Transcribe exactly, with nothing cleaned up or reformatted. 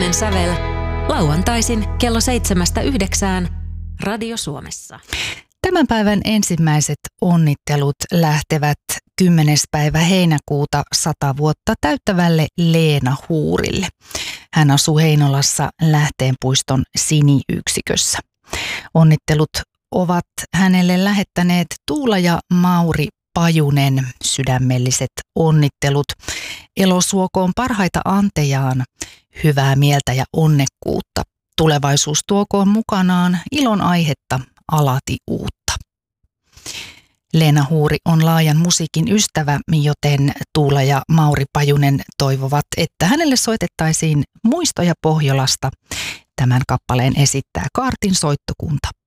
Suomen sävel lauantaisin kello seitsemästä yhdeksään Radio Suomessa. Tämän päivän ensimmäiset onnittelut lähtevät kymmenes päivä heinäkuuta sata vuotta täyttävälle Leena Huurille. Hän asuu Heinolassa Lähteenpuiston Sini-yksikössä. Onnittelut ovat hänelle lähettäneet Tuula ja Mauri Pajunen. Sydämelliset onnittelut. Elo suokoon parhaita antejaan, hyvää mieltä ja onnekkuutta. Tulevaisuus tuokoon mukanaan ilon aihetta, alati uutta. Leena Huuri on laajan musiikin ystävä, joten Tuula ja Mauri Pajunen toivovat, että hänelle soitettaisiin Muistoja Pohjolasta. Tämän kappaleen esittää Kaartin soittokunta.